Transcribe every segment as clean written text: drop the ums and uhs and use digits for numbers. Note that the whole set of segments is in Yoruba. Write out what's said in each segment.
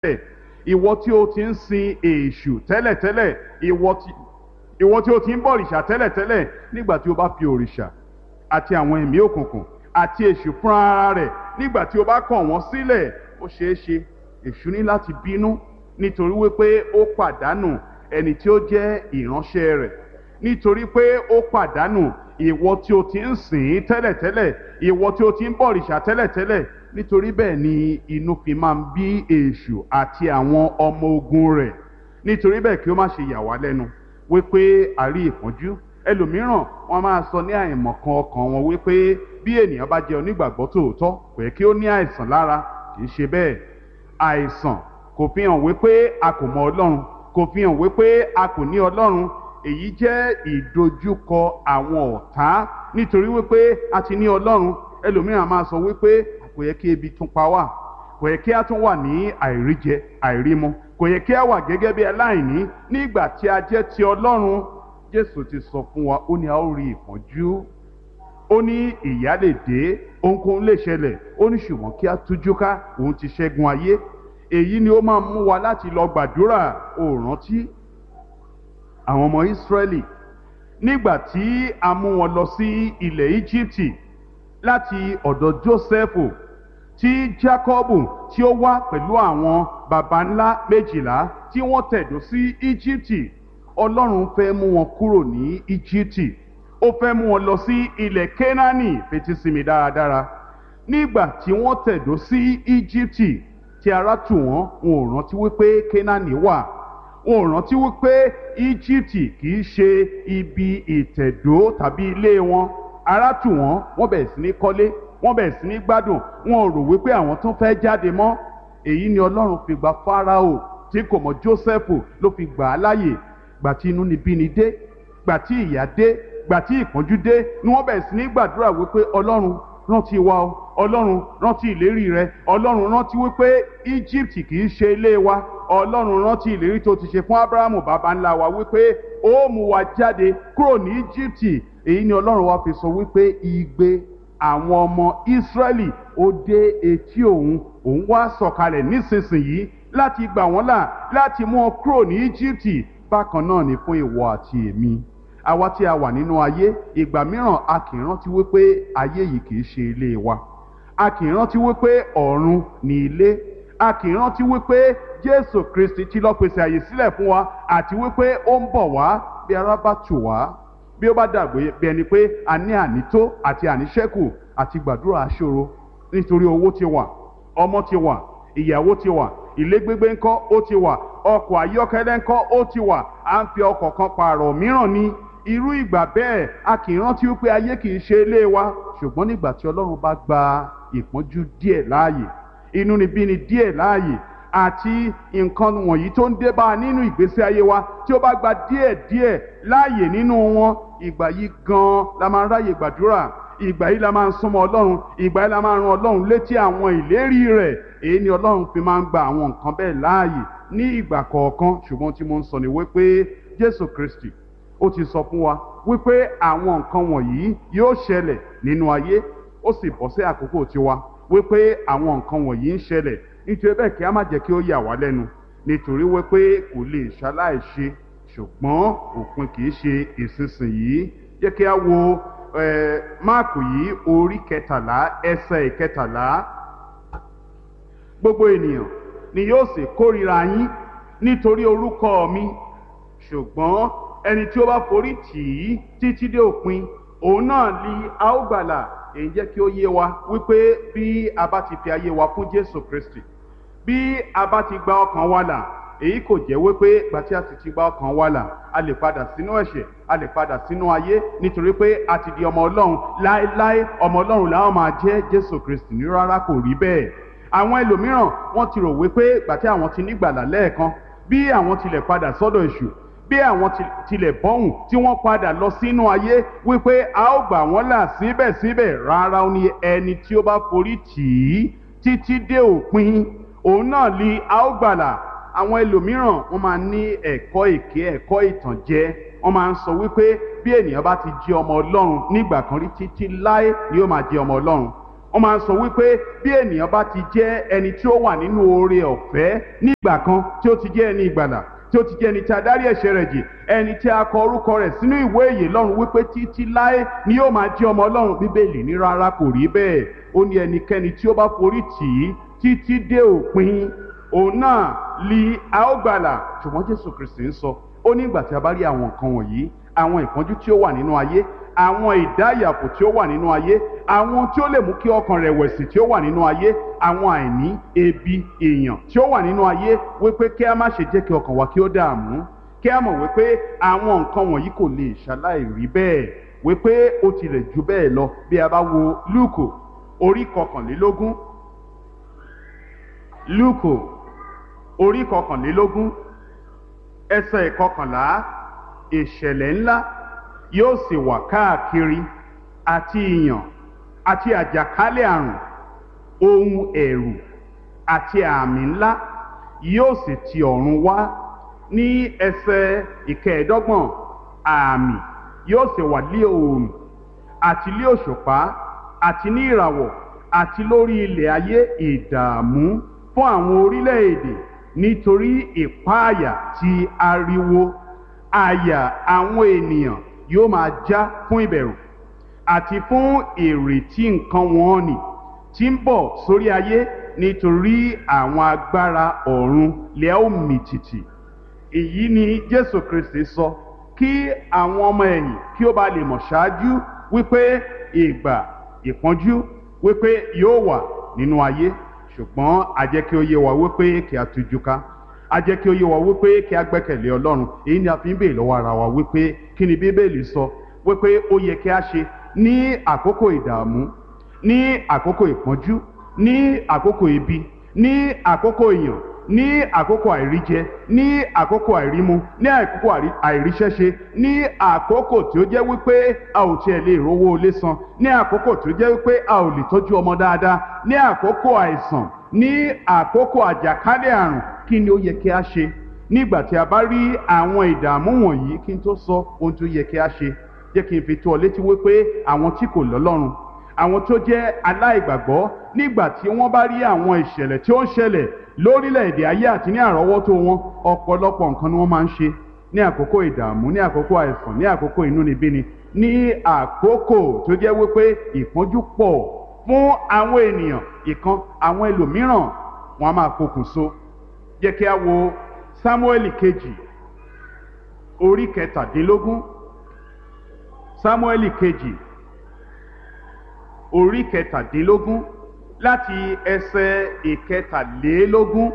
ìwọ tí o ti ń sin èṣù tẹ́lẹ̀tẹ́lẹ̀, ìwọ tí o ti ń bọ òrìṣà tẹ́lẹ̀tẹ́lẹ̀, nígbà tí o bá fi òrìṣà àti àwọn ẹ̀mí òkùnkùn àti èṣù fúnra ara rẹ̀, nígbà tí o bá kọ̀ wọ́n sílẹ̀, ó ṣeé ṣe èṣù ní láti bínú nítorí wípé ó pàdánù ẹni tí ó jẹ́ ìránṣẹ́ rẹ̀, nítorí pé ó pàdánù ìwọ tí o ti ń sìn tẹ́lẹ̀tẹ́lẹ̀, ìwọ tí o ti ń bọ òrìṣà tẹ́lẹ̀tẹ́lẹ̀. Nítorí bẹ́ẹ̀ ni inú fi máa ń bí èṣù àti àwọn ọmọ ogun rẹ̀. Nítorí bẹ́ẹ̀ kí ó má ṣe yà wá lẹ́nu wípé a rí ìpọ́njú. Ẹlòmíràn wọ́n máa sọ ní àìmọ̀kan ọkàn wọn wípé bí ènìyàn bá jẹ́ onígbàgbọ́ tòótọ́ kò yẹ kí ó ní àìsàn lára. Kì í ṣe bẹ́ẹ̀. Àìsàn kò fi hàn wípé a kò mọ Ọlọ́run, kò fi hàn wípé a kò ní Ọlọ́run. Èyí jẹ́ ìdojúkọ àwọn ọ̀tá nítorí wípé a ti ní Ọlọ́run. Ẹlòmíràn máa sọ wípé kò yẹ kí ebi tún pa wá, kò yẹ kí a tún wà ní àìríjẹ àìrímu, kò yẹ kí a wà gẹ́gẹ́ bí aláìní nígbà tí a jẹ́ ti Ọlọ́run. Jésù ti sọ fún wa, ó ní a ó rí ìpọ́njú, ó ní ìyà lè dé, ohunkóhun lè ṣẹlẹ̀, ó ní ṣùgbọ́n kí a tújú ká, òun ti ṣẹ́gun ayé. Èyí ni ó máa mú wa láti lọ gbàdúrà. Ó rántí àwọn ọmọ Ísírẹ́lì nígbà tí a mú wọn lọ sí ilẹ̀ Íjíbítì láti ọ̀dọ̀ Jósẹ́fù, tí Jákọ́bù tí ó wá pẹ̀lú àwọn baba ńlá 12 tí wọ́n tẹ̀dó sí Íjíbítì. Ọlọ́run fẹ́ mú wọn kúrò ní Íjíbítì, ó fẹ́ mú wọn lọ sí ilẹ̀ Kénáánì. Fetí sí mi dáradára. Nígbà tí wọ́n tẹ̀dó sí Íjíbítì tí ara tù wọ́n, wọn ò rántí wípé Kénáánì wà, wọn ò rántí wípé Íjíbítì kì í ṣe ibi ìtẹ̀dó tàbí ilé wọn. Ara tù wọ́n, wọ́n bẹ̀rẹ̀ sí ní kọ́lé, wọ́n bẹ̀rẹ̀ sí ní gbádùn, wọn ò rò wípé àwọn tún fẹ́ jáde mọ́. Èyí ni Ọlọ́run fi gba Fáráò tí kò mọ Jósẹ́fù, ló fi gbà á láàyè. Gbà tí inúnibíni dé, gbà tí ìyà dé, gbà tí ìpọ́njú dé, ni wọ́n bẹ̀rẹ̀ sí ní gbàdúrà wípé Ọlọ́run rántí wa o, Ọlọ́run rántí ìlérí rẹ, Ọlọ́run rántí wípé Íjíbítì kì í ṣe ilé wa, Ọlọ́run rántí ìlérí tó ti ṣe fún Ábúráhámù baba ńlá wa wípé ó mú wa jáde kúrò ní Íjíbítì. Èyí ni Ọlọ́run wa fi sọ wípé igbe àwọn ọmọ Ísírẹ́lì ó dé etí òun wá sọ̀kalẹ̀ nísinsìnyí láti gbà wọ́n là, láti mú wọn kúrò ní Íjíbítì. Bákan náà ni fún ìwọ àti èmi, àwa tí a wà nínú ayé. Ìgbà mìíràn a kì í rántí wípé ayé yìí kì í ṣe ilé wa, a kì í rántí wípé ọ̀run ni ilé, a kì í rántí wípé Jésù Kristi ti lọ pèsè àyè sílẹ̀ fún wa, àti wípé ó ń bọ̀ wá bí ara bá tù wá, bí ó bá dàgbé bí ẹni pé a ní ànító àti àníṣẹ́kù, àti gbàdúrà aṣòro nítorí owó ti wà, ọmọ ti wà, ìyàwó ti wà, ilé gbígbé ńkọ́ ó ti wà, ọkọ̀ ayọ́kẹ́lẹ́ ńkọ́ ó ti wà, à ń fi ọkọ̀ kan pààrọ̀ mìíràn ní. Irú ìgbà bẹ́ẹ̀ a kì í rántí wípé ayé kì í ṣe ilé wa. Ṣùgbọ́n nígbà tí Ọlọ́run bá gba ìpọ́njú díẹ̀ láàyè, inúnibíni díẹ̀ láàyè, àti nǹkan wọ̀nyí tó ń dé bá a nínú ìgbésí ayé wa, tí ó bá gba díẹ̀ láàyè nínú wọn, ìgbà yìí gan la máa ń ráyè gbàdúrà, ìgbà yìí la máa ń súnmọ́ Ọlọ́run, ìgbà yìí la máa ń ran Ọlọ́run létí àwọn ìlérí rẹ̀. Èyí ni Ọlọ́run fi máa ń gba àwọn nǹkan bẹ́ẹ̀ láàyè ní ìgbà kọ̀ọ̀kan. Ṣùgbọ́n tí mo ń sọ ni wípé Jésù Kristi ó ti sọ fún wa wípé àwọn nǹkan wọ̀nyí yóò ṣẹlẹ̀ nínú ayé, ó sì bọ́ sí àkókò tiwa wípé àwọn nǹkan wọ̀nyí ń ṣẹlẹ̀. Nítorí bẹ́ẹ̀ kí a má jẹ́ kí ó yà wá lẹ́nu, nítorí wípé kò lè ṣaláìṣe, ṣùgbọ́n òpin kì í ṣe ìsinsìnyí. Jẹ́ kí a wo Máàkù yìí orí 13 ẹsẹ̀ 13. Gbogbo ènìyàn ni yóò sì kórìíra yín nítorí orúkọ mi, ṣùgbọ́n ẹni tí ó bá forí tì í títí dé òpin, òun náà ni a ó gbàlà. Èyí jẹ́ kí ó yé wa wípé bí a bá ti fi ayé wa fún Jésù Kristi, bí a bá ti gba ọkàn wa là, èyí kò jẹ́ wípé ìgbà tí a sì ti gba ọkàn wa là, a lè padà sínú ẹ̀ṣẹ̀, a lè padà sínú ayé, nítorí pé a ti di ọmọ Ọlọ́run. Láéláé ọmọ Ọlọ́run la ó máa jẹ́. Jésù Kristi ní rárá, kò rí bẹ́ẹ̀. Àwọn ẹlòmíràn wọ́n ti rò wípé ìgbà tí àwọn ti nígbàlà lẹ́ẹ̀kan, bí àwọn tilẹ̀ padà sọ́dọ̀ èṣù, bí àwọn tilẹ̀ bọ́hùn tí wọ́n padà lọ sínú ayé, wípé a ó gbà wọ́n là síbẹ̀síbẹ̀. Rárá, ó ní ẹni tí ó bá forí tì í títí dé òpin, òun náà ni a ó gbàlà. Àwọn ẹlòmíràn wọ́n máa ní ẹ̀kọ́ èké, ẹ̀kọ́ ìtànjẹ. Wọ́n máa ń sọ wípé bí ènìyàn bá ti jẹ́ ọmọ Ọlọ́run nígbà kan rí, títí láé ni ó máa jẹ́ ọmọ Ọlọ́run. wọ́n máa ń sọ wípé bí ènìyàn bá ti jẹ́ ẹni tí ó wà nínú oore ọ̀fẹ́ nígbà kan tí ó ti jẹ́ ẹni ìgbàlà tí ó ti jẹ́ ẹni tí a dárí ẹ̀ṣẹ̀ rẹ̀ jì ẹni tí a kọ orúkọ rẹ̀ sínú ìwé ìyè lọ́run wípé títí láé ni yóò máa jẹ́ ọmọ ọlọ́run. bíbélì ní rárá kò rí bẹ́ẹ̀. ó ní ẹnikẹ́ni tí ó bá forí tì í títí dé òpin òun náà li a ó gbàlà. ṣùgbọ́n jésù kristi ń sọ ó ní ìgbà tí a bá rí àwọn nǹkan wọ̀nyí, àwọn ìpọ́njú tí ó wà nínú ayé, àwọn ìdáyàfò tí ó wà nínú ayé, àwọn tí ó lè mú kí ọkàn rẹ̀wẹ̀sì tí ó wà nínú ayé, àwọn àìní, ebi, èèyàn tí ó wà nínú ayé, wípé kí a má ṣe jẹ́ kí ọkàn wa kí ó dààmú, kí a mọ̀ wípé àwọn nǹkan wọ̀nyí kò lè ṣaláì rí bẹ́ẹ̀, wípé ó tilẹ̀ jù bẹ́ẹ̀ lọ. bí a bá wo lúùkù orí kọkànlélógún, lúùkù orí kọkànlélógún ẹsẹ̀ ìkọkànlá, ìṣẹ̀lẹ̀ ńlá yóò sì wà káàkiri àti ìyàn àti àjàkálẹ̀ àrùn, ohun ẹ̀rù àti àmì ńlá yóò sì ti ọ̀run wá. ní ẹsẹ̀ ìkẹẹ̀ẹ́dọ́gbọ̀n, àmì yóò sì wà lé oòrùn àti lé òṣùpá àti ní ìràwọ̀ àti lórí ilẹ̀ ayé ìdààmú fún àwọn orílẹ̀-èdè nítorí ìpáàyà ti ariwo àyà àwọn ènìyàn yóò máa já fún ìbẹ̀rù àti fún ìrètí nǹkan wọn nì tí ń bọ̀ sórí ayé, nítorí àwọn agbára ọ̀run lè ó mì tìtì. èyí ni jésù kristi sọ kí àwọn ọmọ ẹ̀yìn kí ó bá lè mọ̀ ṣáájú wípé ìgbà ìpọ́njú wípé yóò wà nínú ayé. ṣùgbọ́n a jẹ́ kí ó yé wa wípé kí a tújú ká, a jẹ́ kí ó yé wa wípé kí a gbẹ́kẹ̀lé ọlọ́run. èyí ni a fi ń béèrè lọ́wọ́ ara wa wípé kí ni bíbélì sọ wípé ó yẹ kí a ṣe ní àkókò ìdààmú, ní àkókò ìpọ́njú, ní àkókò ebi, ní àkókò ìyàn, ní àkókò àìríjẹ, ní àkókò àìrímu, ní àkókò àìríṣẹ́ṣe, ní àkókò tí ó jẹ́ wípé a ò tiẹ̀ lè rówó ilé san, ní àkókò tí ó jẹ́ wípé a ò lè tọ́jú ọmọ dáadáa, ní àkókò àìsàn, ní àkókò àjàkálẹ̀ àrùn. kí ni ó yẹ kí a ṣe nígbà tí a bá rí àwọn ìdààmú wọ̀nyí? kí n tó sọ ohun tó yẹ kí a ṣe, jẹ́ kí n fi tó ọ létí wípé àwọn tí kò lọ́lọ́run, àwọn tó jẹ́ aláìgbàgbọ́, nígbà tí wọ́n bá rí àwọn ìṣẹ̀lẹ̀ tí ó ń ṣẹlẹ̀ lórílẹ̀‐èdè ayé àti ní àrọ́wọ́tó wọn, ọ̀pọ̀lọpọ̀ nǹkan ni wọ́n máa ń ṣe ní àkókò ìdààmú, ní àkókò àìsàn, ní àkókò inúnibíni, ní àkókò tó jẹ́ wípé ìpọ́njú pọ̀ fún àwọn ènìyàn. àwọn ẹlòmíràn wọn a máa pokùnso. jẹ́ kí a wo sámúẹ́lì kejì orí kẹtàdínlógún, sámúẹ́lì kejì orí kẹtàdínlógún láti ẹsẹ̀ ìkẹtàlélógún.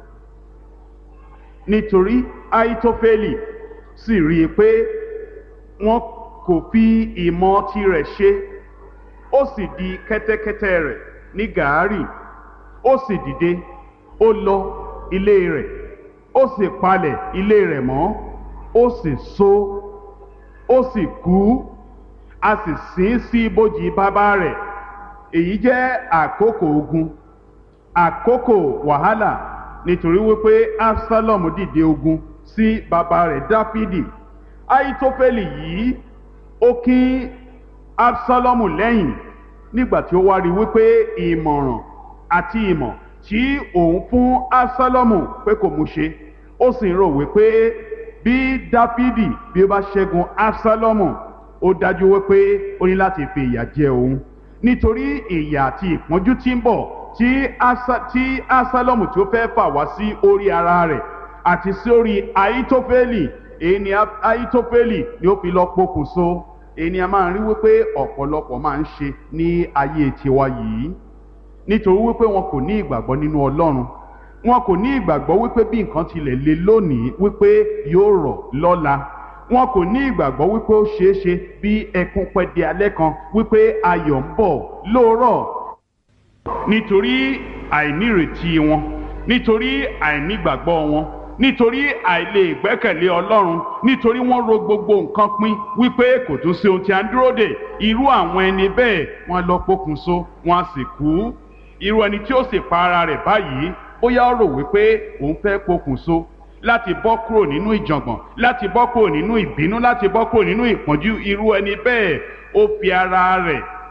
nítorí Ahítofélì sì rí i pé wọn kò fi ìmọ̀ tirẹ̀ ṣe, ó sì di kẹ́tẹ́kẹ́tẹ́ rẹ̀ ní gàárì, ó sì dìde, ó lọ ilé rẹ̀, ó sì palẹ̀ ilé rẹ̀ mọ́, ó sì so, ó sì kú, a sì sin sí ibojì bàbá rẹ̀. èyí jẹ́ àkókò ogun, àkókò wàhálà, nítorí wípé Absalom dìde ogun sí bàbá rẹ̀ Dáfídì. Ahítofélì yìí ó kí Absalomu lẹ́yìn nígbà tí ó wá rí wípé ìmọ̀ràn àti ìmọ̀ tí òun fún Absalomu pé kò mú ṣe. ó sì ń rò wípé bí Dáfídì bí ó bá ṣẹ́gun Absalomu, ó dájú wípé ó ní láti fi ìyà jẹ òun, nítorí ìyà àti ìpọ́njú tí ń bọ̀ tí Absalomu tí ó fẹ́ fà wá sí orí ara rẹ̀ àti sí orí Ahítofélì. èyí ni Ahítofélì ni ó fi lọ pokùnso. èyí ni a máa ń rí wípé ọ̀pọ̀lọpọ̀ máa ń ṣe ní ayé tiwa yìí, nítorí wípé wọn kò ní ìgbàgbọ́ nínú Ọlọ́run, wọn kò ní ìgbàgbọ́ wípé bí nǹkan tilẹ̀ le lónìí wípé yóò rọ̀ lọ́la, wọn kò ní ìgbàgbọ́ wípé ó ṣeé ṣe bí ẹkún pẹ́ di alẹ́ kan wípé ayọ̀ ń bọ̀ lóòrọ̀. nítorí àìnírètí wọn, nítorí àìnígbàgbọ́ wọn, nítorí àìlè ìgbẹ́kẹ̀lé Ọlọ́run, nítorí wọ́n ro gbogbo nǹkan pin wípé kò tún sí ohun tí a ń dúró dè. irú àwọn ẹni bẹ́ẹ̀ wọ́n lọ pokùnso, wọ́n á sì kú. irú ẹni tí ó sì pa ara rẹ̀ báyìí, bóyá ó rò wípé òun fẹ́ pokùnso láti bọ́ kúrò nínú ìjàngbọ̀n, láti bọ́ kúrò nínú ìbínú, láti bọ́ kúrò nínú ìpọ́njú. irú ẹni bẹ́ẹ̀ ó fi ara rẹ̀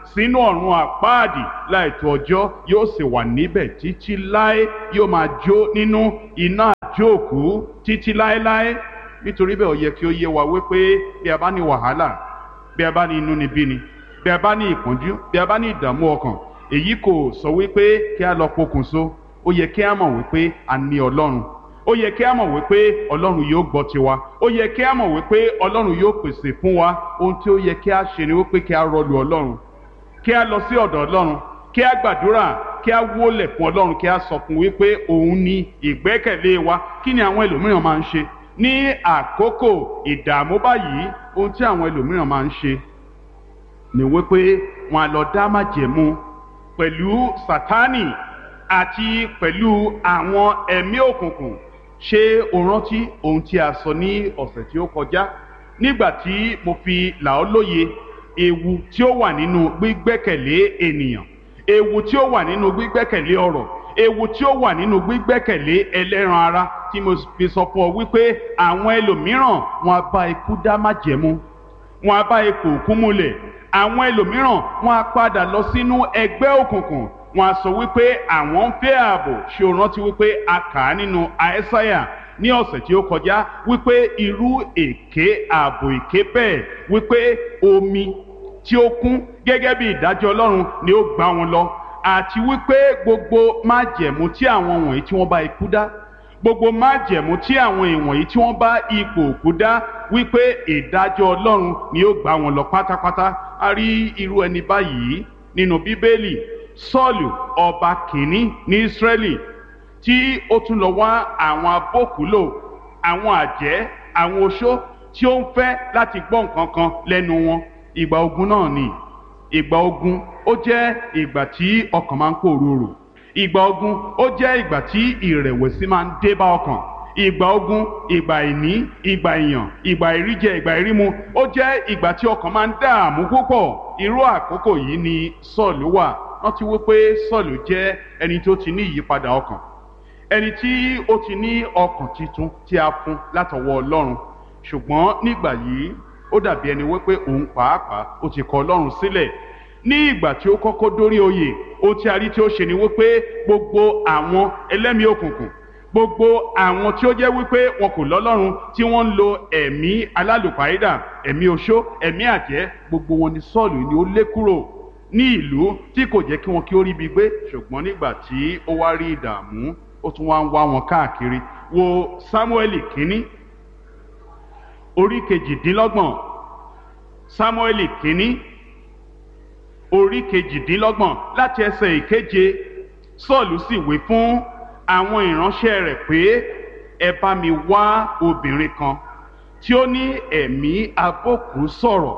sínú ọ̀run àpáàdì láìtó ọjọ́, yóò sì wà níbẹ̀ títí láé, yóò máa jó nínú iná àjóòkú títí láéláé. Nítorí bẹ́ẹ̀ ó yẹ kí ó yé wa wípé bí a bá ní wàhálà, bí a bá ní inúnibíni, bí a bá ní ìpọ́njú, bí a bá ní ìdààmú ọkàn, èyí kò sọ wípé kí a lọ pokùnso. Ó yẹ kí a mọ̀ wípé a ní Ọlọ́run. Ó yẹ kí a mọ̀ wípé Ọlọ́run yóò gbọ́ tiwa. Ó yẹ kí a mọ̀ wípé Ọlọ́run yóò pèsè fún wa. Ohun tí ó yẹ kí a ṣe ni wípé kí a rọlù Ọlọ́run, kí a lọ sí ọ̀dọ̀ Ọlọ́run, kí a gbàdúrà, kí a wólẹ̀ fún Ọlọ́run, kí a sọ fún wípé òun ni ìgbẹ́kẹ̀lé wa. Kí ni àwọn ẹlòmíràn máa ń ṣe ní àkókò ìdààmú báyìí? Ohun tí àwọn ẹlòmíràn máa ń ṣe ni wípé wọn á lọ dá májẹ̀mú pẹ̀lú Sátánì àti pẹ̀lú àwọn ẹ̀mí òkùnkùn. Ṣé o rántí ohun tí a sọ ní ọ̀sẹ̀ tí ó kọjá nígbà tí mo fi là ọ́ lóye ewu tí ó wà nínú gbígbẹ́kẹ̀lé ènìyàn, ewu tí ó wà nínú gbígbẹ́kẹ̀lé ọrọ̀, ewu tí ó wà nínú gbígbẹ́kẹ̀lé ẹlẹ́ran ara, tí mo fi sọ fún ọ wípé àwọn ẹlòmíràn wọn á bá ikú dá májẹ̀mú, wọn á bá ipò òkú múlẹ̀. Àwọn ẹlòmíràn wọn á padà lọ sínú ẹgbẹ́ òkùnkùn, wọn á sọ wípé àwọn ń fẹ́ ààbò. Ṣé o rántí wípé a kà á nínú Àìsáyà ní ọ̀sẹ̀ tí ó kọjá wípé irú èké ààbò èké bẹ́ẹ̀, wípé omi tí ó kún gẹ́gẹ́ bí ìdájọ́ Ọlọ́run ni ó gbá wọn lọ, àti wípé gbogbo májẹ̀mú tí àwọn wọ̀nyí tí wọ́n bá ikú dá, gbogbo májẹ̀mú tí àwọn ìwọ̀nyí tí wọ́n bá ipò òkú dá, wípé ìdájọ́ Ọlọ́run ni ó gbá wọn lọ pátápátá. A rí irú ẹni báyìí nínú Bíbélì, Sọ́ọ̀lù ọba kìíní ní Ísírẹ́lì, tí ó tún lọ wá àwọn abókùúlò, àwọn àjẹ́, àwọn oṣó tí ó ń fẹ́ láti gbọ́ nǹkan kan lẹ́nu wọn. Ìgbà ogun náà ni. Ìgbà ogun ó jẹ́ ìgbà tí ọkàn máa ń pòrúurù. Ìgbà ogun ó jẹ́ ìgbà tí ìrẹ̀wẹ̀sì máa ń dé bá ọkàn. Ìgbà ogun, ìgbà ìní, ìgbà ìyàn, ìgbà ìríjẹ, ìgbà ìrímu, ó jẹ́ ìgbà tí ọkàn máa ń dààmú púpọ̀. Irú àkókò yìí ni Sọ́ọ̀lù wà. Rántí wípé Sọ́ọ̀lù jẹ́ ẹni tó ti ní ìyípadà ọkàn, ẹni tí ó ti ní ọkàn titun tí a fún látọwọ́ Ọlọ́run. Ṣùgbọ́n nígbà yìí ó dàbí ẹni wípé òun pàápàá ó ti kọ̀ Ọlọ́run sílẹ̀. Ní ìgbà tí ó kọ́kọ́ dórí oyè, ohun tí a rí tí ó ṣe ni wípé gbogbo àwọn ẹlẹ́mìí òkùnkùn, gbogbo àwọn tí ó jẹ́ wípé wọn kò lọ́lọ́run, tí wọ́n ń lo ẹ̀mí alálùpàídà, ẹ̀mí oṣó, ẹ̀mí àjẹ́, gbogbo wọn ni Sọ́ọ̀lù ni ó lé kúrò ní ìlú tí kò jẹ́ kí wọn kí ó rí ibi gbé. Ṣùgbọ́n nígbà tí ó wá rí ìdààmú, ó tún wá ń wá wọn káàkiri. Wo Sámúẹ́lì kínní orí kejìdínlọ́gbọ̀n, Sámúẹ́lì kínní orí kejìdínlọ́gbọ̀n láti ẹsẹ̀ ìkeje. Sọ́ọ̀lù sì wí fún àwọn ìránṣẹ́ rẹ̀ pé, ẹ bá mi wá obìnrin kan tí ó ní ẹ̀mí abókù sọ̀rọ̀,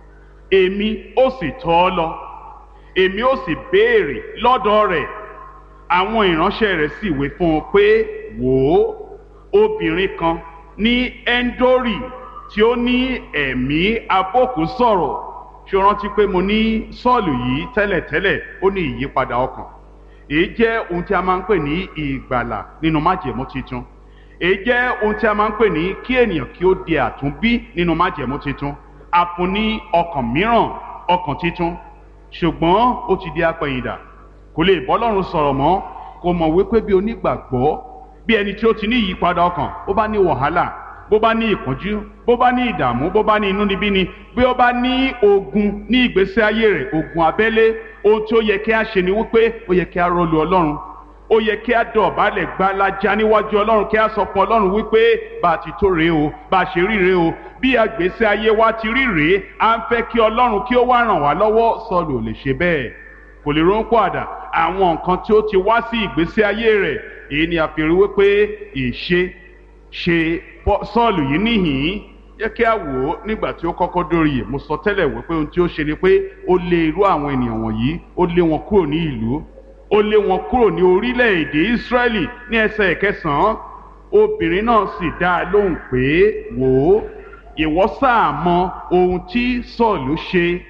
èmi ó sì tọ́ ọ lọ, èmi ó sì béèrè lọ́dọ̀ rẹ̀. Àwọn ìránṣẹ́ rẹ̀ sì wí fún un pé, wò ó, obìnrin kan ní Ẹ́ńdórì tí ó ní ẹ̀mí abókù sọ̀rọ̀. Ṣé o rántí pé mo ní Sọ́ọ̀lù yìí tẹ́lẹ̀tẹ́lẹ̀ ó ní ìyípadà ọkàn? Èyí jẹ́ ohun tí a máa ń pè ní ìgbàlà nínú májẹ̀mú titun. Èyí jẹ́ ohun tí a máa ń pè ní kí ènìyàn kí ó di àtúnbí nínú májẹ̀mú titun. A fún ní ọkàn mìíràn, ọkàn titun. Ṣùgbọ́n ó ti di apẹ̀yìndà, kò lè bọ́ Ọlọ́run sọ̀rọ̀ mọ́. Kò mọ̀ wípé bí onígbàgbọ́, bí ẹni tí ó ti ní ìyípadà ọkàn, ó bá ní wàhálà, bó bá ní ìpọ́njú, bó bá ní ìdààmú, bó bá ní inúnibíni, bí ó bá ní ogun ní ìgbésí ayé rẹ̀, ogun abẹ́lé, ohun tí ó yẹ kí a ṣe ni wípé ó yẹ kí a rọlù Ọlọ́run. Ó yẹ kí a dọ̀bálẹ̀ gbalaja níwájú Ọlọ́run, kí a sọ fún Ọlọ́run wípé bá a ti tó rèé o, bá a ṣe rí rèé o, bí àgbésí ayé wa ti rí rèé, à ń fẹ́ kí Ọlọ́run kí ó wá ràn wá lọ́wọ́. Sọ́ọ̀lù ò lè ṣe bẹ́ẹ̀, kò lè ronú pàdà àwọn nǹkan tí ó ti wá sí ìgbésí ayé rẹ̀. Èyí ni a fi rí wípé ìṣe ṣe Sọ́ọ̀lù yìí níhìn-ín. Yẹ kí a wò ó nígbà tí ó kọ́kọ́ dórí yìí. Mo sọ tẹ́lẹ̀ wípé ohun tí ó ṣe ni pé ó lé irú àwọn ènìyàn wọ̀nyí, ó lé wọn kúrò ní ìlú, ó lé wọn kúrò ní orílẹ̀-èdè Ísírẹ́lì. Ní ẹsẹ̀ ìkẹsàn-án, obìnrin náà sì dá a lóhùn pé, wò ó, ìwọ sáà mọ ohun tí Sọ́ọ̀lù ṣe,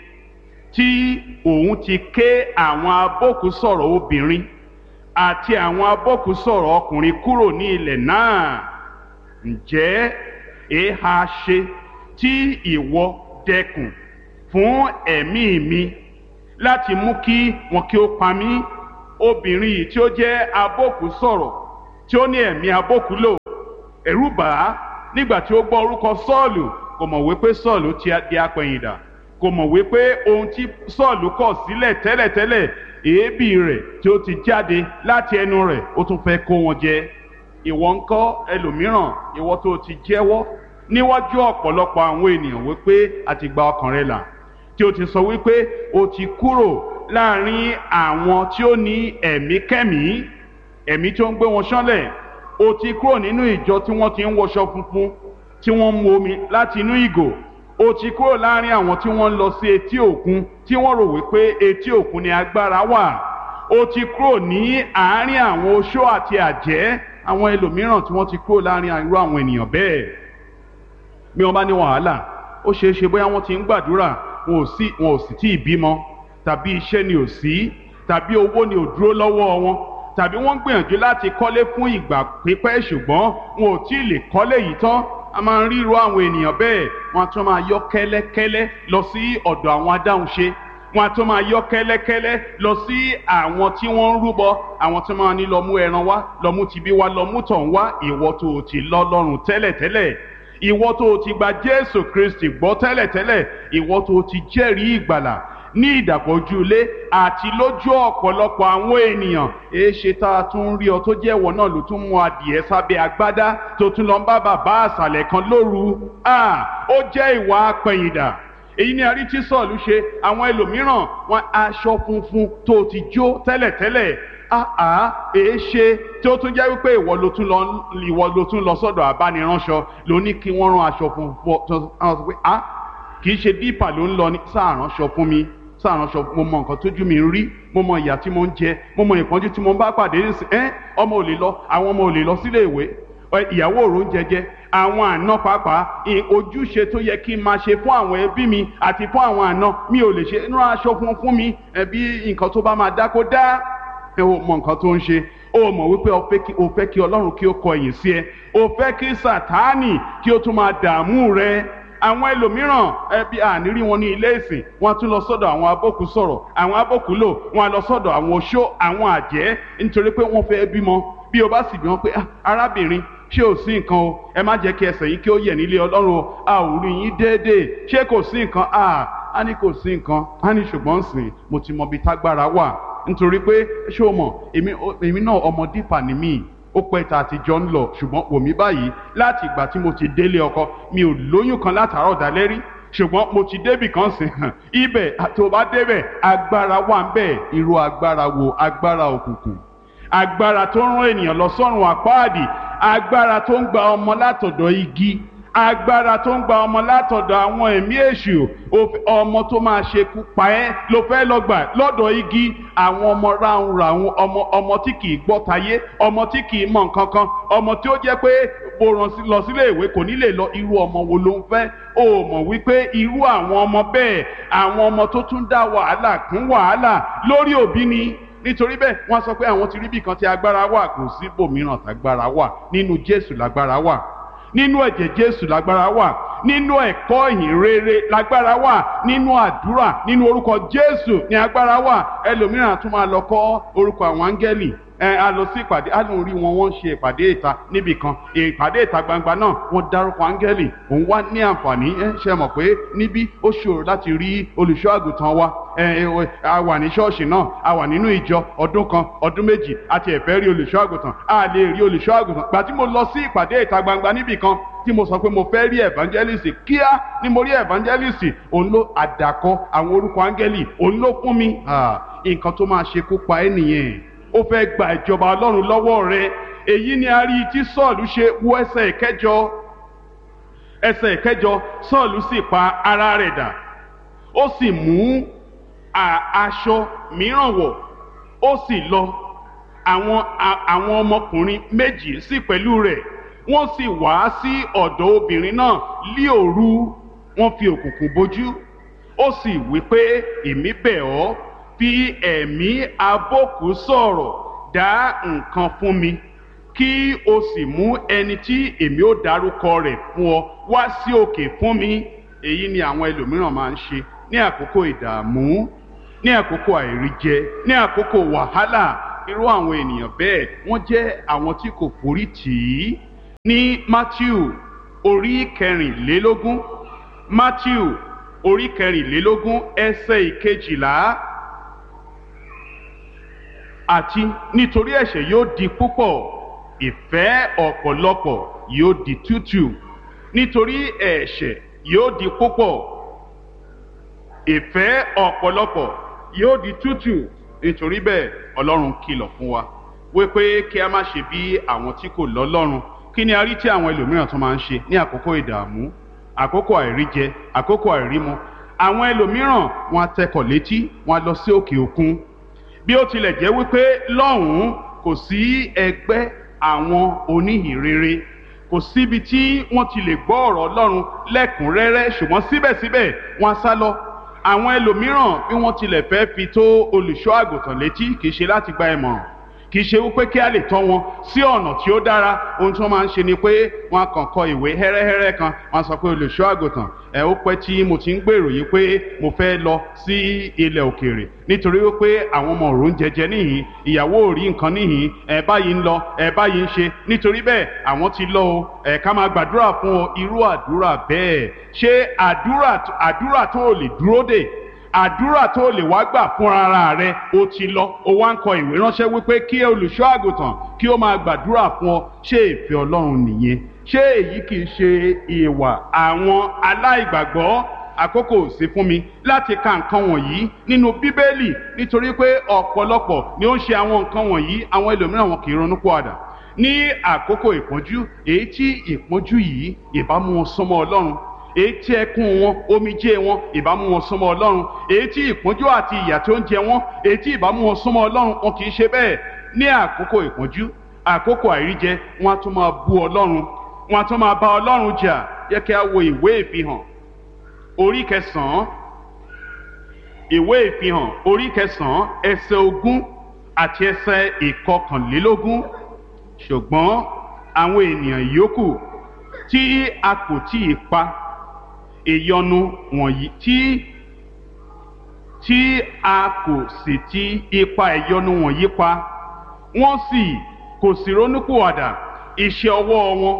tí òun ti ké àwọn abókùsọ̀rọ̀ obìnrin àti àwọn abókùsọ̀rọ̀ ọkùnrin kúrò ní ilẹ̀ náà. Ǹjẹ́ èéha ṣe tí ìwọ dẹkùn fún ẹ̀mí mi láti mú kí wọn kí ó pa mí. Obìnrin yìí tí ó jẹ́ abókù sọ̀rọ̀, tí ó ní ẹ̀mí abókù lò, ẹ̀rù bà á nígbà tí ó gbọ́ orúkọ Sọ́ọ̀lù. Kò mọ̀ wípé Sọ́ọ̀lù ti di apẹ̀yìndà, kò mọ̀ wípé ohun tí Sọ́ọ̀lù kọ̀ sílẹ̀ tẹ́lẹ̀tẹ́lẹ̀, èébì rẹ̀ tí ó ti jáde láti ẹnu rẹ̀, ó tún fẹ́ kó wọn jẹ. Ìwọ ńkọ́ ẹlòmíràn, ìwọ tó ti jẹ́wọ́ níwájú ọ̀pọ̀lọpọ̀ àwọn ènìyàn wípé a ti gba ọkàn rẹ là, tí ó ti sọ wípé o ti kúrò láàrin àwọn tí ó ní ẹ̀mí kẹ́mí, ẹ̀mí tí ó ń gbé wọn ṣánlẹ̀. O ti kúrò nínú ìjọ tí wọ́n ti ń wọṣọ funfun, tí wọ́n ń mu omi láti inú ìgò. O ti kúrò láàrin àwọn tí wọ́n ń lọ sí etí òkun, tí wọ́n rò wípé etí òkun ni agbára wà. O ti kúrò ní àárín àwọn oṣó àti àjẹ́, àwọn ẹlòmíràn tí wọ́n ti kúrò láàrin irú àwọn ènìyàn bẹ́ẹ̀. Bí wọ́n bá ní wàhálà, ó ṣeé ṣe bóyá wọ́n ti ń gbàdúrà, wọn ò sì tí ì bímọ, tàbí iṣẹ́ ni ò sí, tàbí owó ni ò dúró lọ́wọ́ wọn, tàbí wọ́n ń gbìyànjú láti kọ́lé fún ìgbà pípẹ́ ṣùgbọ́n wọn ò tí ì lè kọ́lé yìí tán. A máa ń ríru àwọn ènìyàn bẹ́ẹ̀, wọ́n á tún máa yọ́ kẹ́lẹ́kẹ́lẹ́ lọ sí ọ̀dọ̀ àwọn adáhunṣe, wọ́n á tún máa yọ́ kẹ́lẹ́kẹ́lẹ́ lọ sí àwọn tí wọ́n ń rúbọ, àwọn tí wọ́n máa ní lọ mú ẹran wá, lọ mú tibí wá, lọ mú tọ̀hún wá. Ìwọ tó o ti lọ́lọ́run tẹ́lẹ̀tẹ́lẹ̀, ìwọ tó o ti gba Jésù Kristi gbọ́ tẹ́lẹ̀tẹ́lẹ̀, ìwọ tó o ti jẹ́rìí ìgbàlà ní ìdàpọ̀ ojú ilé àti lójú ọ̀pọ̀lọpọ̀ àwọn ènìyàn, èéṣe tá a tún rí ọ tó jẹ́ ìwọ náà ló tún mú adìẹ sábẹ́ agbádá tó tún lọ ń bá bàbá àṣàlẹ̀ kan lóru. Ó jẹ́ ìwà apẹ̀yìndà. Èyí ni a rí tí Sọ́ọ̀lù ṣe. Àwọn ẹlòmíràn wọn aṣọ funfun tó ti jó tẹ́lẹ̀tẹ́lẹ̀, èéṣe tí ó tún jẹ́ wípé ìwọ ló tún lọ sọ́dọ̀ abániránṣọ ló ní kí wọ́n rán aṣọ funfun. Kì í ṣe dípà ló ń lọ ní sáàránṣọ fún mi, sáàránṣọ, mo mọ nǹkan tójú mi ń rí, mo mọ ìyà tí mo ń jẹ, mo mọ ìpọ́njú tí mo ń bá pàdé nísìn. Ọmọ ò lè lọ, àwọn ọmọ ò lè lọ sílé ìwé, ìyàwó òrò ń jẹjẹ, àwọn àna pàápàá, ojúṣe tó yẹ kí n máa ṣe fún àwọn ẹbí mi àti fún àwọn àna mi ò lè ṣe. Rán aṣọ fún mi, bí nǹkan tó bá máa dá kó dá. O mọ nǹkan tó ń ṣe, o mọ̀ wípé o fẹ́ kí Ọlọ́run kí ó kọ ẹ̀yìn sí ẹ, o fẹ́ kí Sátánì kí ó tún máa dààmú rẹ. Àwọn ẹlòmíràn ẹbí ànírí wọn ní ilé ìsìn, wọn tún lọ sọ́dọ̀ àwọn abókù sọ̀rọ̀, àwọn abókù lò, wọn lọ sọ́dọ̀ àwọn oṣó, àwọn àjẹ́, nítorí pé wọ́n fẹ́ bímọ. Bí o bá sì bí wọn pé arábìnrin, ṣé ò sí nǹkan o, ẹ má jẹ́ kí ẹsẹ̀ yín kí ó yẹ̀ nílé Ọlọ́run o, a ò rí yín déédéé, ṣé kò sí nǹkan? A ní kò sí nǹkan, a ní ṣùgbọ́n sìn mo ti mọ ibi tágbára wà, nítorí pé ṣé o mọ̀ èmi náà ọmọ dípà ni mí, ó pẹ́ tá a ti jọ ń lọ, ṣùgbọ́n wò mí báyìí, láti ìgbà tí mo ti délé ọkọ mi ò lóyún kan látàárọ̀ dalẹ́ rí, ṣùgbọ́n mo ti débì kan sìn ibẹ̀ tó bá débẹ̀ agbára wà ń bẹ̀. Irú agbára wo? Agbára òkùnkùn, agbára tó ń rán ènìyàn lọ sọ́run àpáàdì, agbára tó ń gba ọmọ látọ̀dọ̀ igi, agbára tó ń gba ọmọ látọ̀dọ̀ àwọn ẹ̀mí èṣù. Ọmọ tó máa ṣekú pa ẹ́ ló fẹ́ lọ gbà lọ́dọ̀ igi. Àwọn ọmọ ráhùnráhùn, ọmọ tí kì í gbọ́ tayé, ọmọ tí kì í mọ̀ nǹkan kan, ọmọ tí ó jẹ́ pé bó rán lọ sílé ìwé kò ní lè lọ. Irú ọmọ wo ló ń fẹ́? O mọ̀ wípé irú àwọn ọmọ bẹ́ẹ̀, àwọn ọmọ tó tún dá wàhálà kún wàhálà lórí òbí ni. Nítorí bẹ́ẹ̀ wọ́n sọ pé àwọn ti rí bí kan tí agbára wà. Kò sí ibòmíràn tágbára wà. Nínú Jésù lágbára wà, nínú ẹ̀jẹ̀ Jésù lágbára wà, nínú ẹ̀kọ́ ìhìn rere lágbára wà, nínú àdúrà, nínú orúkọ Jésù ní agbára wà. Ẹlòmíràn tún máa lọ kọ́ orúkọ àwọn áńgẹ́lì, a lọ sí ìpàdé, a lóun rí wọ́n ṣe ìpàdé ìta níbì kan, ìpàdé ìta gbangba náà wọ́n dárúkọ áńgẹ́lì. Òun wá ní àǹfààní, ṣe mọ̀ pé níbí ó ṣòro láti rí olùṣọ́ àgùntàn wa. A wà ní ṣọ́ọ̀ṣì náà, a wà nínú ìjọ ọdún kan ọdún méjì àti ẹ̀fẹ́ rí olùṣọ́ àgùntàn, a lè rí olùṣọ́ àgùntàn. Gbà tí mo lọ sí ìpàdé ìta gbangba níbì kan tí mo sọ pé mo fẹ́ rí evangelist, kíá ni mo rí evangelist, òun ló àdàkọ àwọn orúkọ áńgẹ́lì, òun ló fún mi. Nǹkan tó máa ṣekú pa ẹ́ nìyẹn. Ó fẹ́ gba ìjọba Ọlọ́run lọ́wọ́ rẹ. Èyí ni a rí tí Sọ́ọ̀lù ṣe. Wo ẹsẹ̀ ìkẹjọ, Sọ́ọ̀lù sì pa ara rẹ̀ dà, ó sì mú aṣọ mìíràn wọ̀, ó sì lọ. Àwọn ọmọkùnrin méjì sì pẹ̀lú rẹ̀, wọ́n sì wá sí ọ̀dọ̀ obìnrin náà lí òru, wọ́n fi òkùnkùn bojú. Ó sì wí pé, èmi bẹ̀ ọ́, fi ẹ̀mí abókù sọ̀rọ̀, dá nǹkan fún mi, kí o sì mú ẹni tí èmi ó dárúkọ rẹ̀ fún ọ wá sí òkè fún mi. Èyí ni àwọn ẹlòmíràn máa ń ṣe ní àkókò ìdààmú. ní àkókò àìríjẹ, ní àkókò wàhálà. Irú àwọn ènìyàn bẹ́ẹ̀ wọ́n jẹ́ àwọn tí kò forí tì í. Ní Mátíù orí kẹrìnlélógún, Mátíù orí kẹrìnlélógún ẹsẹ̀ ìkejìlá, àti nítorí ẹ̀ṣẹ̀ yóò di púpọ̀, ìfẹ́ ọ̀pọ̀lọpọ̀ yóò di tútù. Nítorí ẹ̀ṣẹ̀ yóò di púpọ̀, ìfẹ́ ọ̀pọ̀lọpọ̀ yóò di tútù. Nítorí bẹ́ẹ̀ Ọlọ́run kìlọ̀ fún wa wípé kí a má ṣe bí àwọn tí kò lọ́lọ́run. Kí ni a rí tí àwọn ẹlòmíràn tó máa ń ṣe ní àkókò ìdààmú, àkókò àìríjẹ, àkókò àìrímu? Àwọn ẹlòmíràn wọn á tẹkọ̀ létí, wọn á lọ sí òkè òkun. Bí ó tilẹ̀ jẹ́ wípé lọ́hùn-ún kò sí ẹgbẹ́ àwọn oníhìnrere, kò síbi tí wọ́n ti lè gbọ́ ọ̀rọ̀ Ọlọ́run lẹ́kùnrẹ́rẹ́, ṣùgbọ́n síbẹ̀síbẹ̀ wọ́n á sá lọ. Àwọn ẹlòmíràn bí wọ́n tilẹ̀ fẹ́ fi tó olùṣọ́ àgùntàn létí, kì í ṣe láti gba ìmọ̀ràn, kì í ṣe wípé kí a lè tọ́ wọn sí ọ̀nà tí ó dára. Ohun tí wọ́n máa ń ṣe ni pé wọ́n á kàn kọ ìwé hẹ́rẹ́hẹ́rẹ́ kan, wọ́n á sọ pé olùṣọ́ àgùntàn, ó pẹ́ tí mo ti ń gbèrò yìí pé mo fẹ́ lọ sí ilẹ̀ òkèèrè nítorí wípé àwọn ọmọ òrùn jẹjẹ níhìn, ìyàwó ò rí nǹkan níhìn, báyìí ń lọ, báyìí ń ṣe. Nítorí bẹ́ẹ̀ àwọn ti lọ o, ká máa gbàdúrà fún ọ. Irú àdúrà bẹ́ẹ̀, ṣé àdúrà tó lè dúró dè, àdúrà tó lè wá gbà fún ara rẹ? O ti lọ, o wá ń kọ ìwé ránṣẹ́ wípé kí olùṣọ́ àgùntàn kí ó máa gbàdúrà fún ọ. Ṣé ìfẹ́ Ọlọ́run nìyẹn? Ṣé èyí kìí ṣe ìwà àwọn aláìgbàgbọ́? Àkókò sí fún mi láti ka nǹkan wọ̀nyí nínú Bíbélì, nítorí pé ọ̀pọ̀lọpọ̀ ni ó ń ṣe àwọn nǹkan wọ̀nyí. Àwọn ẹlòmíràn wọn kì í ronú pìwàdà ní àkókò ìpọ́njú, èyí tí ìpọ́njú yìí ìbá mú wọn súnmọ́ Ọlọ́run, èyí tí ẹkún wọn, omijé wọn ìbá mú wọn súnmọ́ Ọlọ́run, èyí tí ìpọ́njú àti ìyà tó ń jẹ wọn, èyí tí ìbá mú wọn súnmọ́ Ọlọ́run. Wọn kì í ṣe bẹ́ẹ̀. Ní àkókò ìpọ́njú, àkókò àìríjẹ, wọn á tún máa bú Ọlọ́run, wọn á tún máa bá Ọlọ́run jà. Yẹ kí a wo ìwé Ìfihàn orí kẹsàn-án, ìwé Ìfihàn orí kẹsàn-án ẹsẹ̀ 20 àti ẹsẹ̀ 21. Ṣùgbọ́n àwọn ènìyàn yòókù tí a kò tí ì pa ìyọnu wọ̀nyí, tí a kò sì ti ipa ìyọnu wọ̀nyí pa, wọ́n sì kò sì ronúpìwàdà iṣẹ́ ọwọ́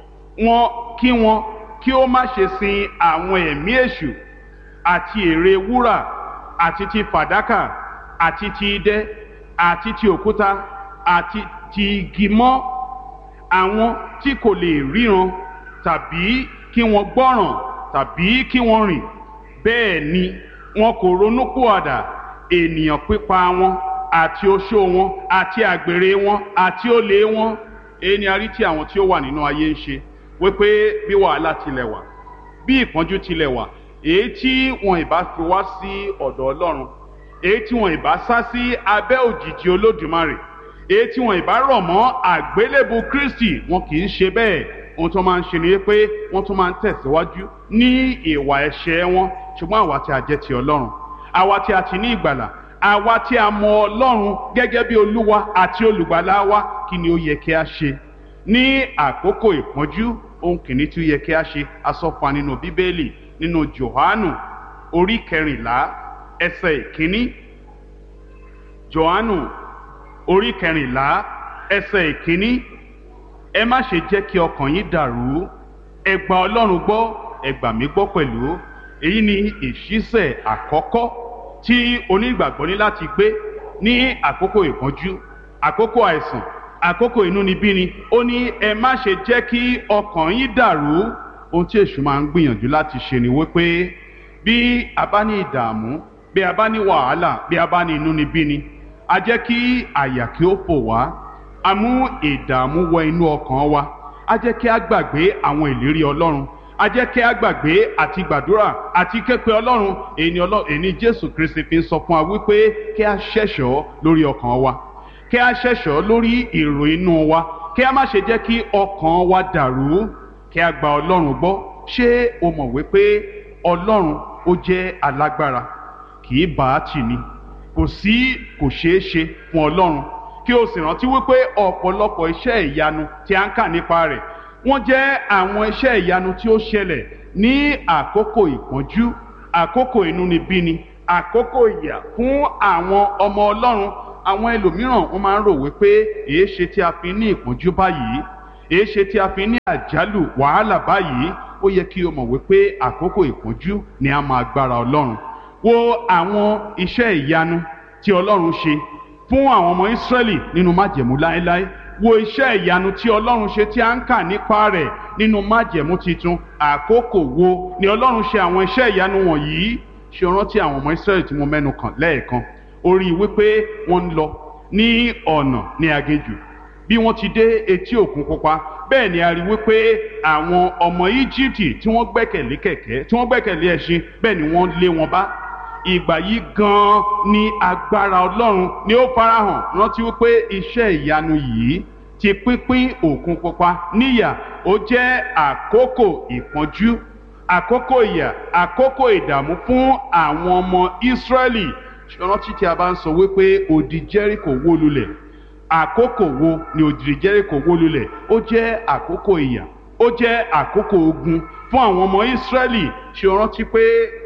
wọn kí ó má ṣe sin àwọn ẹ̀mí èṣù àti ère wúrà àti ti fàdákà àti ti idẹ àti ti òkúta àti ti igi mọ́, àwọn tí kò lè ríran tàbí kí wọ́n gbọ́ràn tàbí kí wọ́n rìn. Bẹ́ẹ̀ ni wọn kò ronúpìwàdà ènìyàn pípa wọn àti oṣó wọn àti àgbèrè wọn àti olè wọn. Èyí ni a rí tí àwọn tí ó wà nínú ayé ń ṣe, wípé bí wàhálà tilẹ̀ wà, bí ìpọ́njú tilẹ̀ wà, èyí tí wọn ìbá fi wá sí ọ̀dọ̀ Ọlọ́run, èyí tí wọn ìbá sá sí abẹ́ òjìji Olódùmarè, èyí tí wọn ìbá rọ̀ mọ́ àgbélébù Kristi, wọn kì í ṣe bẹ́ẹ̀. Ohun tó máa ń ṣe ni pé wọ́n tún máa ń tẹ̀síwájú ní ìwà ẹ̀ṣẹ̀ wọn. Ṣùgbọ́n àwa tí a jẹ́ ti Ọlọ́run, àwa tí a ti ní ìgbàlà, àwa tí a mọ Ọlọ́run gẹ́gẹ́ bí Olúwa àti Olùgbàlà wa, kí ni ó yẹ kí a ṣe ní àkókò ìpọ́njú? Ohun kìíní tí ó yẹ kí a ṣe, a sọ fún wa nínú Bíbélì, nínú Jòhánù orí 14 ẹsẹ̀ 1. Jòhánù orí 14 ẹsẹ̀ 1. Ẹ má ṣe jẹ́ kí ọkàn yín dàrú, ẹ gba Ọlọ́run gbọ́, ẹ gbà mí gbọ́ pẹ̀lú. Èyí ni ìṣísẹ̀ àkọ́kọ́ tí onígbàgbọ́ ní láti gbé ní àkókò ìpọ́njú, àkókò àìsàn, àkókò inúnibíni. Ó ní ẹ má ṣe jẹ́ kí ọkàn yín dàrú. Ohun tí èṣù máa ń gbìyànjú láti ṣe ni wípé bí a bá ní ìdààmú, bí a bá ní wàhálà, bí a bá ní inúnibíni, a jẹ́ kí àyà kí ó fò wá, a mú ìdààmú wọ inú ọkàn wa, a jẹ́ kí a gbàgbé àwọn ìlérí Ọlọ́run, a jẹ́ kí a gbàgbé àti gbàdúrà àti képe Ọlọ́run. Èyí ni Jésù Kristi fi ń sọ fún wa wípé kí a ṣẹ̀ṣọ́ lórí ọkàn wa, kí a ṣẹ̀ṣọ́ lórí èrò inú wa, kí a má ṣe jẹ́ kí ọkàn wa dàrú, kí a gba Ọlọ́run gbọ́. Ṣé o mọ̀ wípé Ọlọ́run ó jẹ́ alágbára, kì í bá a tì ní, kò ṣeé ṣe fún Ọlọ́run? Kí o sì rántí wípé ọ̀pọ̀lọpọ̀ iṣẹ́ ìyanu tí a ń kà nípa rẹ̀, wọ́n jẹ́ àwọn iṣẹ́ ìyanu tí ó ṣẹlẹ̀ ní àkókò ìpọ́njú, àkókò inúnibíni, àkókò ìyà fún àwọn ọmọ Ọlọ́run. Àwọn ẹlòmíràn wọ́n máa ń rò wípé èé ṣe tí a fi ní ìpọ́njú báyìí, èé ṣe tí a fi ní àjálù wàhálà báyìí. Ó yẹ kí o mọ̀ wípé àkókò ìpọ́njú ni a máa gbára Ọlọ́run. Wo àwọn iṣẹ́ ìyanu tí Ọlọ́run ṣe fún àwọn ọmọ Ísírẹ́lì nínú májẹ̀mú láéláé. Wo iṣẹ́ ìyanu tí Ọlọ́run ṣe tí a ń kà nípa rẹ̀ nínú májẹ̀mú titun. Àkókò wo ni Ọlọ́run ṣe àwọn iṣẹ́ ìyanu wọ̀nyí? Ṣé o rántí àwọn ọmọ Ísírẹ́lì tí mo mẹ́nu kàn lẹ́ẹ̀kan? Ó rí wípé wọ́n ń lọ ní ọ̀nà ní aginjù. Bí wọ́n ti dé etí òkun pupa, bẹ́ẹ̀ ni a rí wípé àwọn ọmọ Íjíbítì tí wọ́n gbẹ́kẹ̀lé kẹ̀kẹ́, tí wọ́n gbẹ́kẹ̀lé ẹṣin, bẹ́ẹ̀ ni wọ́n lé wọn bá. Ìgbà yìí gan-an ni agbára Ọlọ́run ni ó farahàn. Rántí wípé iṣẹ́ ìyanu yìí ti pínpín òkun pupa níyà, ó jẹ́ àkókò ìpọ́njú, àkókò ìyà, àkókò ìdààmú fún àwọn ọmọ Ísírẹ́lì. Rántí tí a bá ń sọ wípé odi Jẹ́ríkò wó lulẹ̀, àkókò wo ni odi Jẹ́ríkò wó lulẹ̀? Ó jẹ́ àkókò ìyà, ó jẹ́ àkókò ogun fún àwọn ọmọ Ísírẹ́lì. Ṣé o rántí pé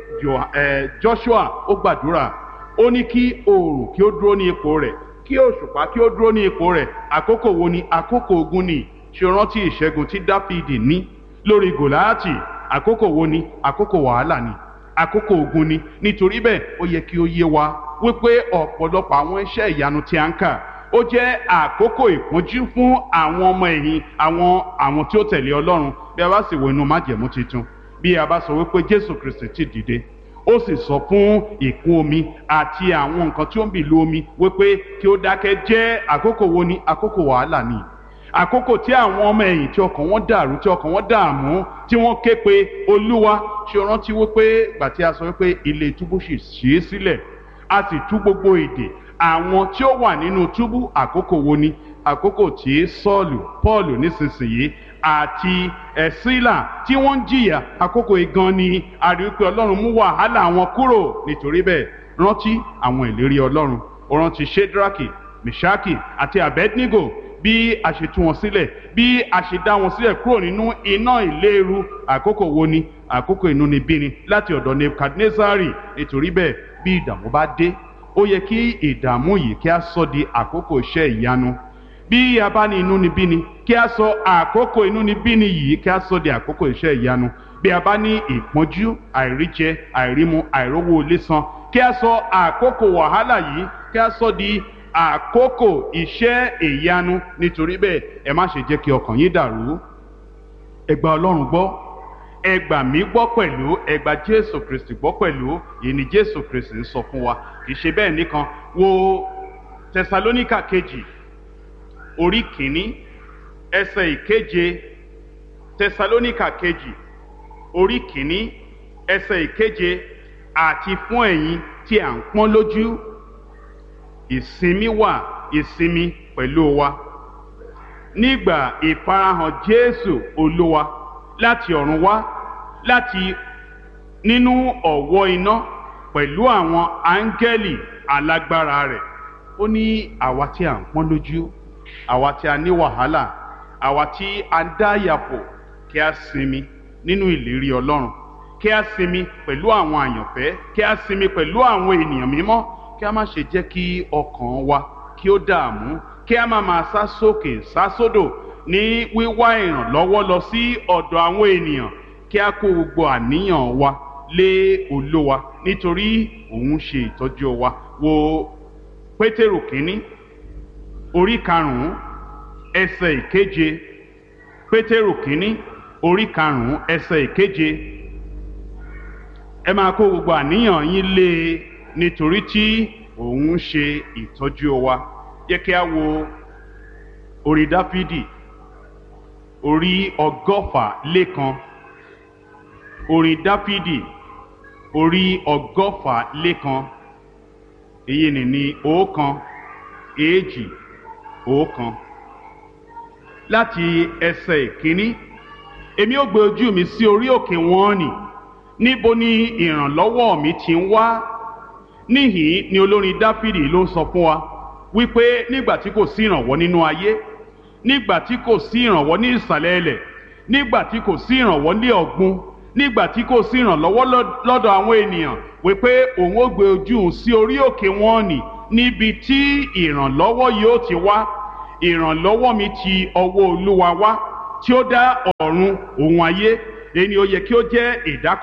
Joshua ó gbàdúrà, ó ní kí oòrùn kí ó dúró ní ipò rẹ̀, kí òṣùpá kí ó dúró ní ipò rẹ̀? Àkókò wo ni? Àkókò ogun ni. Ṣé o rántí ìṣẹ́gun tí Dáfídì ní lórí Gòláátì? Àkókò wo ni? Àkókò wàhálà ni, àkókò ogun ni. Nítorí bẹ́ẹ̀ ó yẹ kí ó yé wa wípé ọ̀pọ̀lọpọ̀ àwọn iṣẹ́ ìyanu tí a ń kà, ó jẹ́ àkókò ìpọ́njú fún àwọn ọmọ ẹ̀yìn, àwọn tí ó tẹ̀lé Ọlọ́run. Bí a bá sì wo inú májẹ̀mú titun, bí a bá sọ wípé Jésù Kristi ti dìde, ó sì sọ fún ìkún omi àti àwọn nǹkan tí ó ń bì lu omi wípé kí ó dákẹ́, jẹ́ àkókò wo ni? Àkókò wàhálà ni. Àkókò tí àwọn ọmọ ẹ̀yìn tí ọkàn wọn dàrú, tí ọkàn wọn dààmú, tí wọ́n ké pe Olúwa. Ṣé o rántí wípé ìgbà tí a sọ wípé ilé túbú sì ṣí sílẹ̀, a sì tú gbogbo ìdè àwọn tí ó wà nínú túbú? Àkókò wo ni? Àkókò tí Sọ́ọ̀lù, Pọ́ọ̀lù nísinsìnyí àti Sílà tí wọ́n ń jìyà. Àkókò igan ni a rí pé Ọlọ́run mú wàhálà wọn kúrò. Nítorí bẹ́ẹ̀ rántí àwọn ìlérí Ọlọ́run. Ó rántí Ṣédrákì, Mèṣákì àti Abednego, bí a ṣe tú wọn sílẹ̀, bí a ṣe dá wọn sílẹ̀ kúrò nínú iná ìléru. Àkókò wo ni? Àkókò inúnibíni láti ọ̀dọ̀ Nebukadnezari. Nítorí bẹ́ẹ̀ bí ìdààmú bá dé, ó yẹ kí ìdààmú yìí kí a sọ di àkókò iṣẹ́ ìyanu. Bí a bá ní inúnibíni, kí a sọ àkókò inúnibíni yìí kí a sọ di àkókò iṣẹ́ ìyanu. Bí a bá ní ìpọ́njú, àìríjẹ, àìrímu, àìrówó ilé san, kí a sọ àkókò wàhálà yìí kí a sọ di àkókò iṣẹ́ ìyanu. Nítorí bẹ́ẹ̀ ẹ má ṣe jẹ́ kí ọkàn yín dàrú. Ẹ gba Ọlọ́run gbọ́, ẹ gbà mí gbọ́ pẹ̀lú, ẹ gba Jésù Kristi gbọ́ pẹ̀lú. Èyí ni Jésù Kristi ń sọ fún wa. Kì í ṣe bẹ́ẹ̀ nìkan. Wo Tẹsalóníkà kejì orí kìíní ẹsẹ̀ ìkeje. Tẹsalóníkà kejì orí kìíní ẹsẹ̀ ìkeje. Àti fún ẹ̀yin tí à ń pọ́n lójú, ìsinmi wà, ìsinmi pẹ̀lú wa nígbà ìfarahàn Jésù Olúwa láti ọ̀run wá, láti nínú ọ̀wọ́ iná pẹ̀lú àwọn áńgẹ́lì alágbára rẹ̀. Ó ní àwa tí à ń pọ́n lójú, àwa tí a ní wàhálà, àwa tí a ń dá yàpò, kí a sinmi nínú ìlérí Ọlọ́run, kí a sinmi pẹ̀lú àwọn àyànfẹ́, kí a sinmi pẹ̀lú àwọn ènìyàn mímọ́. Kí a má ṣe jẹ́ kí ọkàn wa kí ó dààmú, kí a má máa sá sókè sá sódò ní wíwá ìrànlọ́wọ́ lọ sí ọ̀dọ̀ àwọn ènìyàn. Kí a kó gbogbo àníyàn wa lé Olúwa, nítorí òun ṣe ìtọ́jú wa. Wo Pétérù kínní orí karùn-ún ẹsẹ̀ ìkeje. Pétérù kínní orí karùn-ún ẹsẹ̀ ìkeje. Ẹ máa kó gbogbo àníyàn yín lé e, nítorí tí òun ṣe ìtọ́jú wa. Jẹ́ kí a wo orí Dáfídì orí 101. Orí Dáfídì orí 101. Èyí ni 1, 2, 1. Láti ẹsẹ̀ ìkíní. Èmi ó gbé ojú mi sí orí òkè wọn nì, níbo ni ìrànlọ́wọ́ mi ti ń wá? Níhìn ni olórin Dáfídì ló ń sọ fún wa wípé nígbà tí kò sí ìrànwọ́ nínú ayé, nígbà tí kò sí ìrànwọ́ ní ìsàlẹ̀ ilẹ̀, nígbà tí kò sí ìrànwọ́ ní ọ̀gbun, nígbà tí kò sí ìrànlọ́wọ́ lọ́dọ̀ àwọn ènìyàn wípé òun ó gbé ojú òun sí orí òkè wọn nì níbi tí ìrànlọ́wọ́ yóò ti wá. Ìrànlọ́wọ́ mi ti ọwọ́ Olúwa wá tí ó dá ọ̀run òun ayé. Èyí ni ó yẹ kí ó jẹ́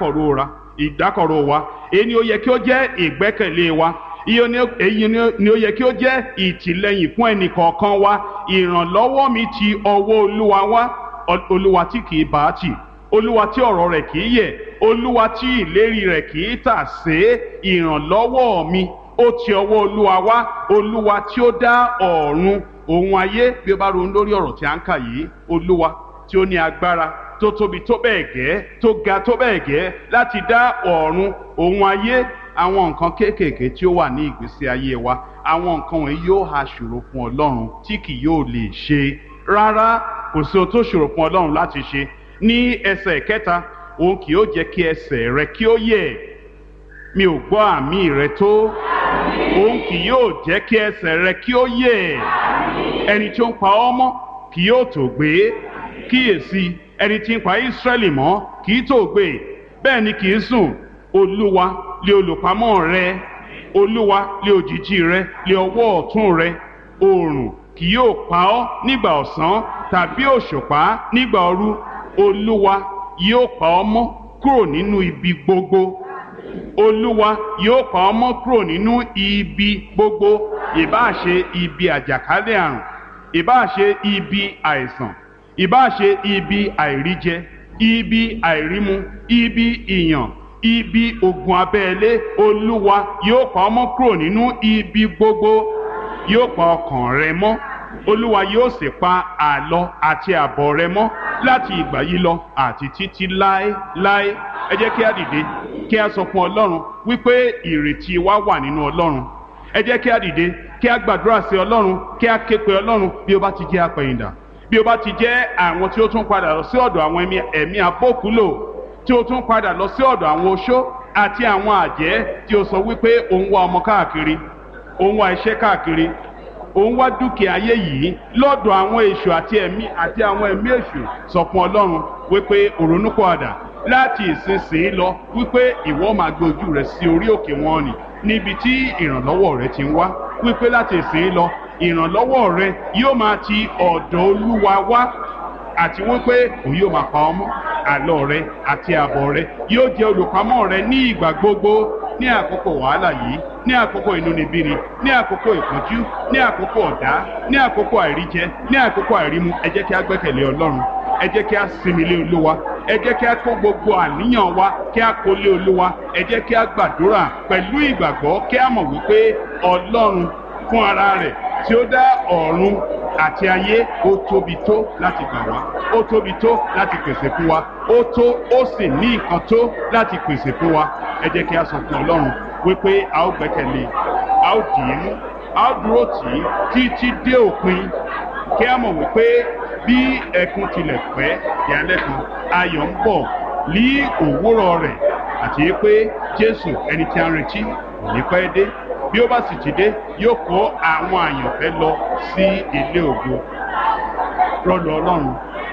ìdákọ̀ró wa. Èyí ni ó yẹ kí ó jẹ́ ìgbẹ́kẹ̀lé wa. Èyí ni ó yẹ kí ó jẹ́ ìtìlẹ́yìn fún ẹnì kọ̀ọ̀kan wa. Ìrànlọ́wọ́ mi ti ọwọ́ Olúwa wá. Olúwa tí kì í bá tì, Olúwa tí ọ̀rọ̀ rẹ̀ kì í yẹ̀, Olúwa tí ìlérí rẹ̀ kì í tà sé. Ìrànlọ́wọ́ mi ó ti ọwọ́ Olúwa wá. Olúwa tí ó dá ọ̀run òun ayé. Bí o bá ronú lórí ọ̀rọ̀ tí a ń kà yìí, Olúwa tí ó ní agbára tó tóbi tó bẹ́ẹ̀ gẹ́, tó ga tó bẹ́ẹ̀ gẹ́ láti dá ọ̀run òun ayé. Àwọn nǹkan kéékèèké tí ó wà ní ìgbésí ayé wa, àwọn nǹkan wọ̀nyí yóò ha ṣòro fún Ọlọ́run tí kì yóò lè ṣe. Rárá, kò sí ohun tó ṣòro fún Ọlọ́run láti ṣe. Ní ẹsẹ̀ kẹta, òun kì yóò jẹ́ kí ẹsẹ̀ rẹ kí ó yẹ̀. Mi ò gbọ́ àmì rẹ tó. Òun kì yóò jẹ́ kí ẹsẹ̀ rẹ kí ó yẹ̀. Ẹni tí ó ń pa ọ́ mọ́ kì yóò tó gbé. Kíyèsí, ẹni tí ń pa Ísírẹ́lì mọ́ kì í tó gbé, bẹ́ẹ̀ ni kì í sùn. Olúwa lé olùpamọ́ rẹ, Olúwa lé òjìji rẹ, lé ọwọ́ ọ̀tún rẹ. Oòrùn kì yóò pa ọ́ nígbà ọ̀sán, tàbí òṣùpá nígbà òru. Olúwa yóò pa ọ́ mọ́ kúrò nínú ibi gbogbo. Olúwa yóò pa ọ́ mọ́ kúrò nínú ibi gbogbo. Ìbáà ṣe ibi àjàkálẹ̀ àrùn, ìbáà ṣe ibi àìsàn, ìbáà ṣe ibi àìríjẹ, ibi àìrímu, ibi ìyàn, ibi ogun abẹ́lé. Olúwa yóò pa ọ́ mọ́ kúrò nínú ibi gbogbo. Yóò pa ọkàn rẹ mọ́. Olúwa yóò sì pa àlọ àti àbọ̀ rẹ mọ́ láti ìgbà yìí lọ àti títí láéláé. Ẹ jẹ́ kí a dìde kí a sọ fún Ọlọ́run wípé ìrètí wa wà nínú Ọlọ́run. Ẹ jẹ́ kí a dìde kí a gbàdúrà sí Ọlọ́run, kí a ké pe Ọlọ́run. Bí ó bá ti jẹ́ apẹ̀yìndà, bí ó bá ti jẹ́ àwọn tí ó tún padà lọ sí ọ̀dọ̀ àwọn ẹ̀mí abókùúlò, tí ó tún padà lọ sí ọ̀dọ̀ àwọn oṣó àti àwọn àjẹ́, tí ó sọ wípé òun wá ọmọ káàkiri, òun wá iṣẹ́ káàkiri, òun wá dúkìá ayé yìí lọ́dọ̀ àwọn èṣù àti àwọn ẹ̀mí èṣù, sọ fún Ọlọ́run wípé òrónúpìwàdà láti ìsinsìnyí lọ, wípé ìwọ máa gbé ojú rẹ sí orí òkè wọn nì níbi tí ìrànlọ́wọ́ rẹ ti ń wá. Wípé láti ìsinsìnyí lọ ìrànlọ́wọ́ rẹ yóò máa ti ọ̀dọ̀ Olúwa wá, àti wípé òun yóò máa pa ọ́ mọ́. Àlọ rẹ àti àbọ̀ rẹ yóò jẹ́ olùpamọ́ rẹ ní ìgbà gbogbo. Ní àkókò wàhálà yìí, ní àkókò inúnibíni, ní àkókò ìpọ́njú, ní àkókò ọ̀dá, ní àkókò àìríjẹ, ní àkókò àìrímu, ẹ jẹ́ kí a gbẹ́kẹ̀lé Ọlọ́run. Ẹ jẹ́ kí a sinmi lé Olúwa. Ẹ jẹ́ kí a kó gbogbo àníyàn wa kí a kó lé Olúwa. Ẹ jẹ́ kí a gbàdúrà pẹ̀lú ìgbàgbọ́, kí a mọ̀ wípé Ọlọ́run fún ara rẹ̀ tí ó dá ọ̀run àti ayé, ó tóbi tó láti gbà wá, ó tóbi tó láti pèsè fún wa, ó sì ní nǹkan tó láti pèsè fún wa. Ẹ jẹ́ kí a sọ fún Ọlọ́run wípé a ó gbẹ́kẹ̀lé, a ó dì í mú, a ó dúró tì í títí dé òpin. Kí a mọ̀ wípé bí ẹkún tilẹ̀ pẹ́ di alẹ́ kan, ayọ̀ ń bọ̀ ní òwúrọ̀ rẹ̀, àti pé Jésù ẹni tí a ń retí kò ní pẹ́ dé. Bí ó bá sì ti dé, yóò kó àwọn àyànfẹ́ lọ sí ilé ògo. Rọ́lù Ọlọ́run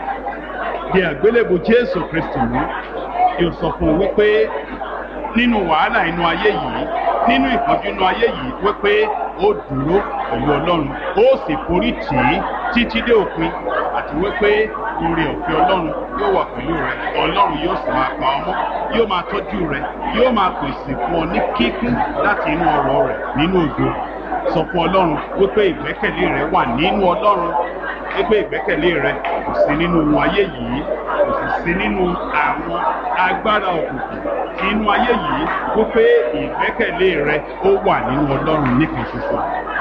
di àgbélébù Jésù Kristi mú. Yóò sọ fún un wípé nínú wàhálà inú ayé yìí, nínú ìpọ́njú inú ayé yìí, wípé ó dúró pẹ̀lú Ọlọ́run, ó sì forí tì í títí dé òpin, àti wípé oore ọ̀fẹ́ Ọlọ́run yóò wà pẹ̀lú rẹ. Ọlọ́run yóò sì máa pa ọ́ mọ́, yóò máa tọ́jú rẹ, yóò máa pèsè fún ọ ní kíkún láti inú ọrọ̀ rẹ̀ nínú ògo. Sọ fún Ọlọ́run wípé ìgbẹ́kẹ̀lé rẹ wà nínú Ọlọ́run, wípé ìgbẹ́kẹ̀lé rẹ kò sí nínú ohun ayé yìí, kò sì sí nínú àwọn agbára òkùnkùn inú ayé yìí, wípé ìgbẹ́kẹ̀lé rẹ ó wà nínú Ọlọ́run nìkan ṣoṣo.